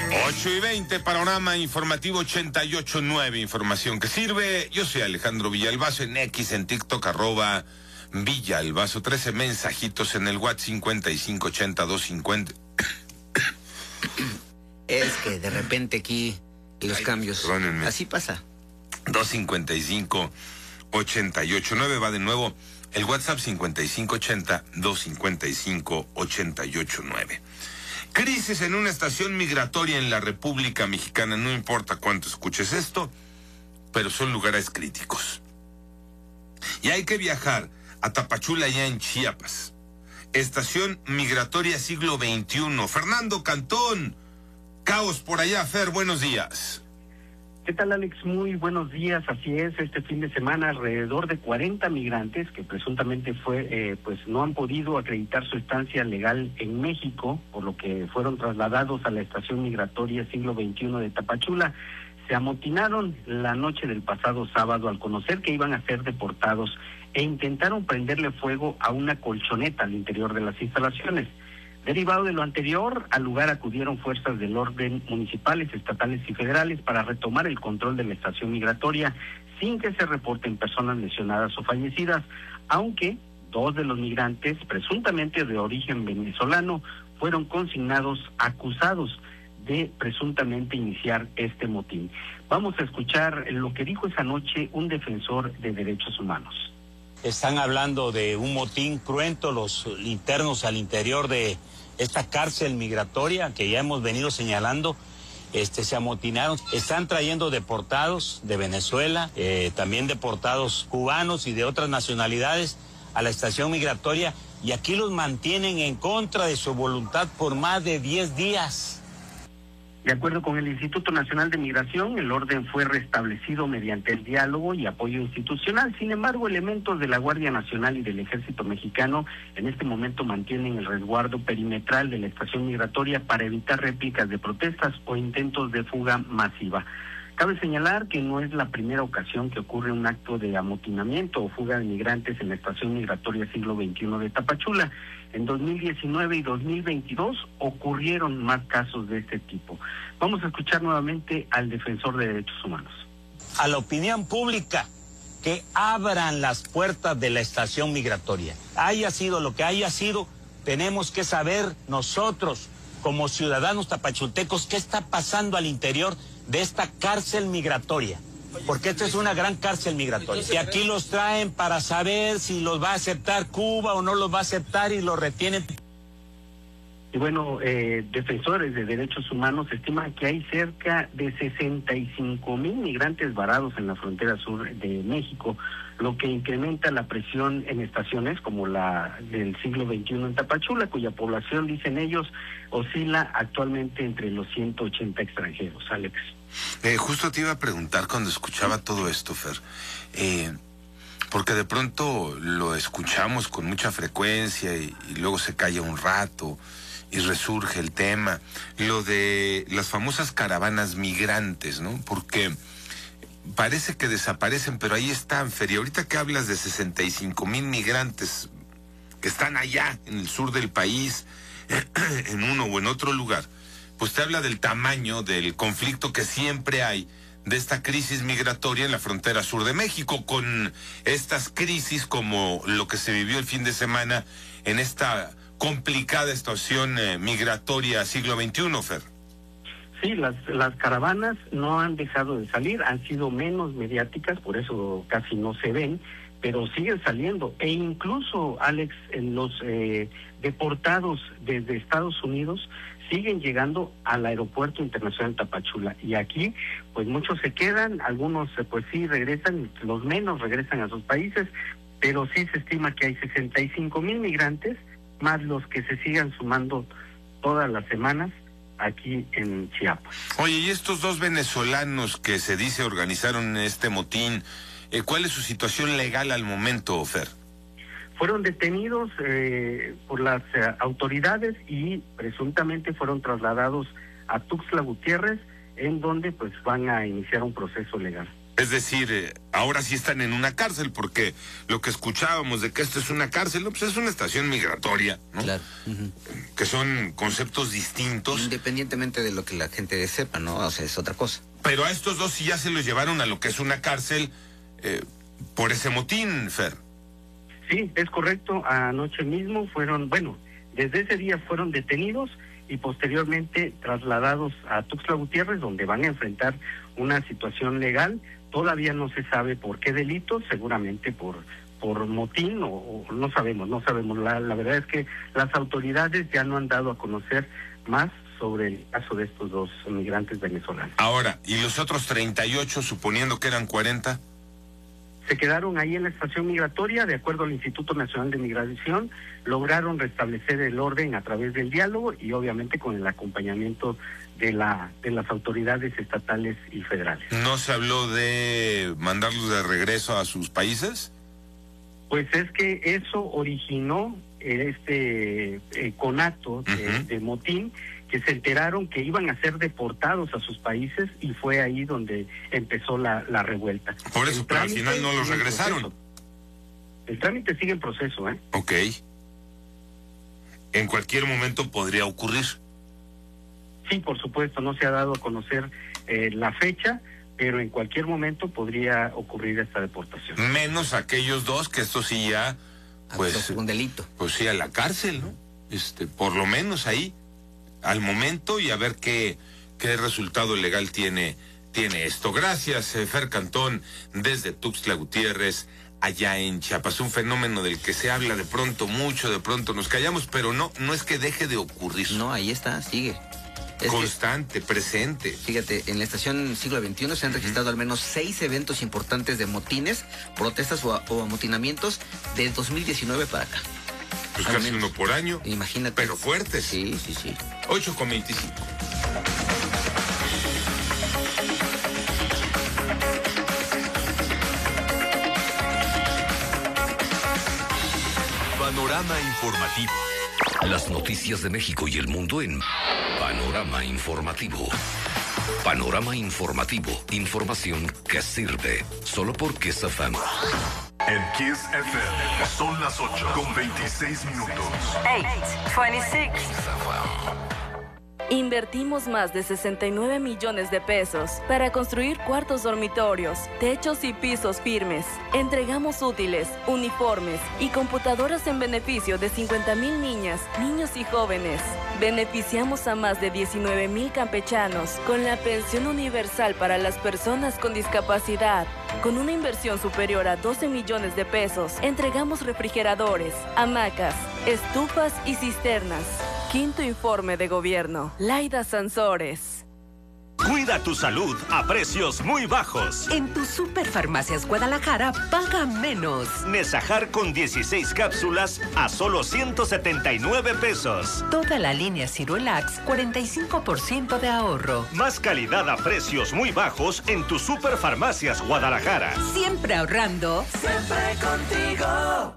8:20, panorama informativo 88.9, información que sirve. Yo soy Alejandro Villalbazo, en X, en TikTok, @Villalbazo, 13 mensajitos en el WhatsApp 5580-250. Es que de repente aquí los cambios, perdónenme. Así pasa. 255-88.9, va de nuevo el WhatsApp 5580-255-88.9. Crisis en una estación migratoria en la República Mexicana. No importa cuánto escuches esto, pero son lugares críticos. Y hay que viajar a Tapachula, ya en Chiapas. Estación migratoria siglo XXI. Fernando Cantón, caos por allá. Fer, buenos días. ¿Qué tal, Alex? Muy buenos días. Así es, este fin de semana alrededor de 40 migrantes que presuntamente no han podido acreditar su estancia legal en México, por lo que fueron trasladados a la estación migratoria siglo XXI de Tapachula. Se amotinaron la noche del pasado sábado al conocer que iban a ser deportados e intentaron prenderle fuego a una colchoneta al interior de las instalaciones. Derivado de lo anterior, al lugar acudieron fuerzas del orden municipales, estatales y federales para retomar el control de la estación migratoria sin que se reporten personas lesionadas o fallecidas, aunque 2 de los migrantes, presuntamente de origen venezolano, fueron consignados acusados de presuntamente iniciar este motín. Vamos a escuchar lo que dijo esa noche un defensor de derechos humanos. Están hablando de un motín cruento, los internos al interior de esta cárcel migratoria que ya hemos venido señalando, se amotinaron. Están trayendo deportados de Venezuela, también deportados cubanos y de otras nacionalidades a la estación migratoria, y aquí los mantienen en contra de su voluntad por más de 10 días. De acuerdo con el Instituto Nacional de Migración, el orden fue restablecido mediante el diálogo y apoyo institucional. Sin embargo, elementos de la Guardia Nacional y del Ejército Mexicano en este momento mantienen el resguardo perimetral de la estación migratoria para evitar réplicas de protestas o intentos de fuga masiva. Cabe señalar que no es la primera ocasión que ocurre un acto de amotinamiento o fuga de migrantes en la estación migratoria siglo XXI de Tapachula. En 2019 y 2022 ocurrieron más casos de este tipo. Vamos a escuchar nuevamente al defensor de derechos humanos. A la opinión pública, que abran las puertas de la estación migratoria. Haya sido lo que haya sido, tenemos que saber nosotros, como ciudadanos tapachultecos, qué está pasando al interior de esta cárcel migratoria, porque esta es una gran cárcel migratoria. Y aquí los traen para saber si los va a aceptar Cuba o no los va a aceptar, y los retienen. Y bueno, defensores de derechos humanos estiman que hay cerca de 65,000 migrantes varados en la frontera sur de México, lo que incrementa la presión en estaciones como la del siglo XXI en Tapachula, cuya población, dicen ellos, oscila actualmente entre los 180 extranjeros. Alex. Justo te iba a preguntar cuando escuchaba todo esto, Fer, porque de pronto lo escuchamos con mucha frecuencia y luego se calla un rato y resurge el tema, lo de las famosas caravanas migrantes, ¿no? Porque parece que desaparecen, pero ahí están, Fer. Y ahorita que hablas de 65,000 migrantes que están allá en el sur del país, en uno o en otro lugar, pues te habla del tamaño del conflicto que siempre hay, de esta crisis migratoria en la frontera sur de México, con estas crisis como lo que se vivió el fin de semana en esta complicada estación migratoria siglo XXI, Fer. Sí, las caravanas no han dejado de salir, han sido menos mediáticas, por eso casi no se ven, pero siguen saliendo. E incluso, Alex, en los deportados desde Estados Unidos siguen llegando al Aeropuerto Internacional Tapachula. Y aquí, pues muchos se quedan, algunos pues sí regresan, los menos regresan a sus países, pero sí se estima que hay 65,000 migrantes, más los que se sigan sumando todas las semanas aquí en Chiapas. Oye, y estos 2 venezolanos que se dice organizaron este motín, ¿cuál es su situación legal al momento, Fer? Fueron detenidos por las autoridades y presuntamente fueron trasladados a Tuxtla Gutiérrez, en donde pues van a iniciar un proceso legal. Es decir, ahora sí están en una cárcel, porque lo que escuchábamos de que esto es una cárcel, no, pues es una estación migratoria, ¿no? Claro. Que son conceptos distintos. Independientemente de lo que la gente sepa, ¿no? O sea, es otra cosa. Pero a estos dos sí ya se los llevaron a lo que es una cárcel por ese motín, Fer. Sí, es correcto. Anoche mismo fueron, desde ese día fueron detenidos y posteriormente trasladados a Tuxtla Gutiérrez, donde van a enfrentar una situación legal. Todavía no se sabe por qué delitos, seguramente por motín o no sabemos. La verdad es que las autoridades ya no han dado a conocer más sobre el caso de estos dos migrantes venezolanos. Ahora, ¿y los otros 38, suponiendo que eran 40? Se quedaron ahí en la estación migratoria, de acuerdo al Instituto Nacional de Migración, lograron restablecer el orden a través del diálogo y obviamente con el acompañamiento de las autoridades estatales y federales. ¿No se habló de mandarlos de regreso a sus países? Pues es que eso originó este conato de motín, que se enteraron que iban a ser deportados a sus países y fue ahí donde empezó la revuelta. Por eso, pero al final no los regresaron. El trámite sigue en proceso, ¿eh? Ok. En cualquier momento podría ocurrir. Sí, por supuesto, no se ha dado a conocer la fecha, pero en cualquier momento podría ocurrir esta deportación. Menos aquellos dos, que esto sí ya, pues, un delito. Pues sí, a la cárcel, ¿no? Por lo menos ahí, al momento, y a ver qué resultado legal tiene esto. Gracias, Fer Cantón, desde Tuxtla Gutiérrez, allá en Chiapas. Un fenómeno del que se habla de pronto mucho, de pronto nos callamos, pero no es que deje de ocurrir. No, ahí está, sigue. Constante, presente. Fíjate, en la estación Siglo XXI se han registrado al menos 6 eventos importantes de motines, protestas o amotinamientos de 2019 para acá. Pues casi uno por año. Imagínate. Pero fuertes. Sí. 8:25. Panorama informativo. Las noticias de México y el mundo en Panorama Informativo. Panorama Informativo. Información que sirve. Solo por Kiss FM. En Kiss FM son las 8:26. 8:26. Invertimos más de 69 millones de pesos para construir cuartos dormitorios, techos y pisos firmes. Entregamos útiles, uniformes y computadoras en beneficio de 50,000 niñas, niños y jóvenes. Beneficiamos a más de 19,000 campechanos con la pensión universal para las personas con discapacidad. Con una inversión superior a 12 millones de pesos, entregamos refrigeradores, hamacas, estufas y cisternas. Quinto informe de gobierno. Laida Sansores. Cuida tu salud a precios muy bajos. En tu Superfarmacias Guadalajara paga menos. Nesajar con 16 cápsulas a solo 179 pesos. Toda la línea Cirolax, 45% de ahorro. Más calidad a precios muy bajos en tu Superfarmacias Guadalajara. Siempre ahorrando. Siempre contigo.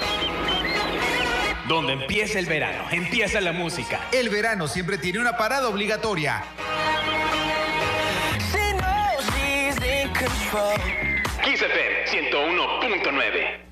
Donde empieza el verano, empieza la música. El verano siempre tiene una parada obligatoria. Kiss FM 101.9.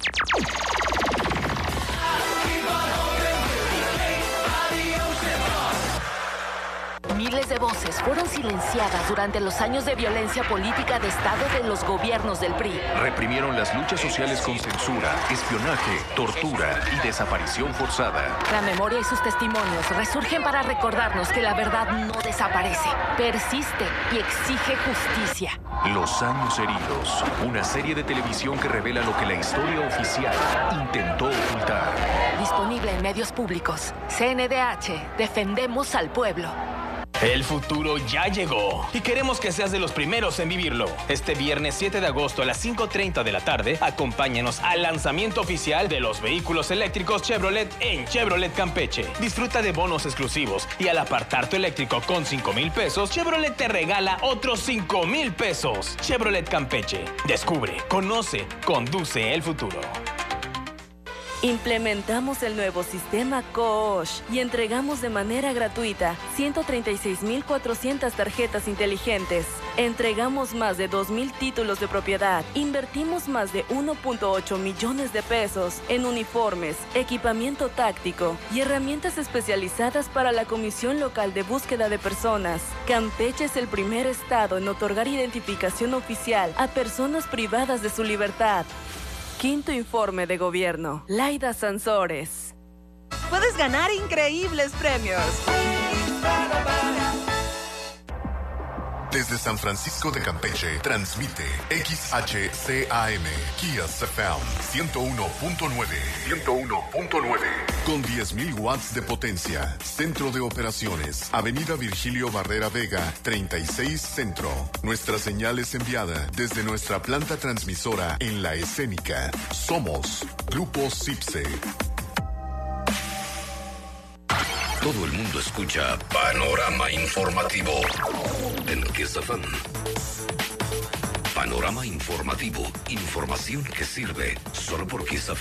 Miles de voces fueron silenciadas durante los años de violencia política de Estado de los gobiernos del PRI. Reprimieron las luchas sociales con censura, espionaje, tortura y desaparición forzada. La memoria y sus testimonios resurgen para recordarnos que la verdad no desaparece, persiste y exige justicia. Los años heridos, una serie de televisión que revela lo que la historia oficial intentó ocultar. Disponible en medios públicos. CNDH, defendemos al pueblo. El futuro ya llegó y queremos que seas de los primeros en vivirlo. Este viernes 7 de agosto a las 5:30 de la tarde, acompáñanos al lanzamiento oficial de los vehículos eléctricos Chevrolet en Chevrolet Campeche. Disfruta de bonos exclusivos y al apartar tu eléctrico con 5,000 pesos, Chevrolet te regala otros 5,000 pesos. Chevrolet Campeche. Descubre, conoce, conduce el futuro. Implementamos el nuevo sistema COOSH y entregamos de manera gratuita 136.400 tarjetas inteligentes. Entregamos más de 2.000 títulos de propiedad. Invertimos más de 1.8 millones de pesos en uniformes, equipamiento táctico y herramientas especializadas para la Comisión Local de Búsqueda de Personas. Campeche es el primer estado en otorgar identificación oficial a personas privadas de su libertad. Quinto informe de gobierno. Laida Sansores. Puedes ganar increíbles premios. Desde San Francisco de Campeche, transmite XHCAM, Kia CFM 101.9. 101.9. Con 10.000 watts de potencia. Centro de operaciones. Avenida Virgilio Barrera Vega, 36 Centro. Nuestra señal es enviada desde nuestra planta transmisora en La Escénica. Somos Grupo CIPSE. Todo el mundo escucha Panorama Informativo en Kiss FM. Panorama Informativo, información que sirve solo por Kiss FM.